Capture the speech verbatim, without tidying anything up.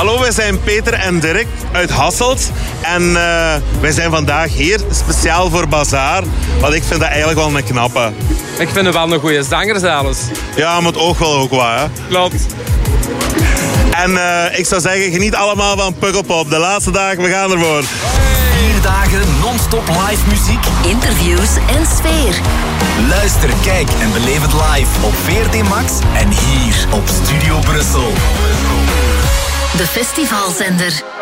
Hallo, wij zijn Peter en Dirk uit Hasselt. En uh, wij zijn vandaag hier speciaal voor Bazaar. Want ik vind dat eigenlijk wel een knappe. Ik vind het wel een goede zanger zelfs. Ja, maar het oog wel ook wat, hè? Klopt. En uh, ik zou zeggen, geniet allemaal van Pukkelpop. De laatste dagen, we gaan ervoor. Vier dagen non-stop live muziek, interviews en sfeer. Luister, kijk en beleef het live op V R T Max en hier op Studio Brussel. De festivalzender.